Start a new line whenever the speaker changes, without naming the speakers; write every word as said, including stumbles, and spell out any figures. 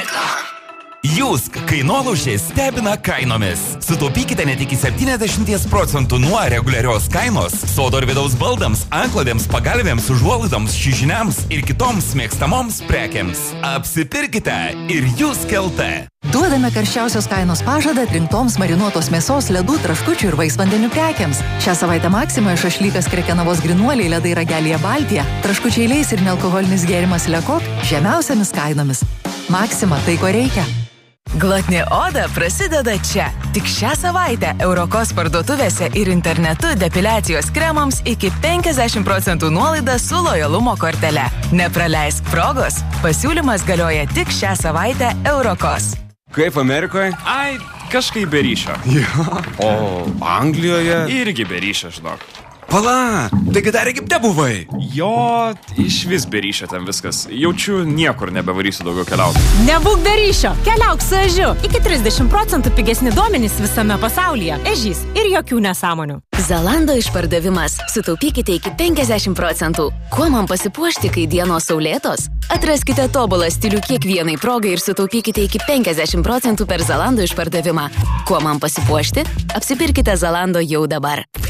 Jūs kainolaužiai stebina kainomis. Sutaupykite net iki septyniasdešimt procentų nuo reguliarios kainos sodo ir vidaus baldams, antklodėms, pagalvėms, užuolaidoms, šižiniams ir kitoms mėgstamoms prekiams. Apsipirkite ir jūs kelte.
Duodame karščiausios kainos pažadą atrinktoms marinuotos mėsos, ledų, traškučių ir vaisvandenių prekiams. Šią savaitę Maksimoje šašlykas Krekenavos grinuoliai, ledai Ragelyje Baltija, traškučiai Leis ir nealkoholinis gėrimas Lekok žemiausiamis kainomis. Maksima, tai ko reikia.
Glotni oda prasideda čia. Tik šią savaitę Eurokos parduotuvėse ir internetu depiliacijos kremams iki penkiasdešimt procentų nuolaida su lojalumo kortele. Nepraleisk progos. Pasiūlymas galioja tik šią savaitę Eurokos.
Kaip Amerikoje?
Ai, kažkaip be ryšio.
Ja. O Anglijoje?
Irgi be ryšio, žinok.
Pala, taigi dar Egipte buvai?
Jo, iš vis be ryšio ten viskas. Jaučiu, niekur nebevarysiu daugiau keliauti.
Nebūk be ryšio, keliauk su Ežiu. Iki trisdešimt procentų pigesni duomenys visame pasaulyje. Ežys ir jokių nesąmonių.
Zalando išpardavimas. Sutaupykite iki penkiasdešimt procentų. Kuo man pasipuošti, kai dienos saulėtos? Atraskite tobulą stilių kiekvienai progai ir sutaupykite iki penkiasdešimt procentų per Zalando išpardavimą. Kuo man pasipuošti? Apsipirkite Zalando jau dabar.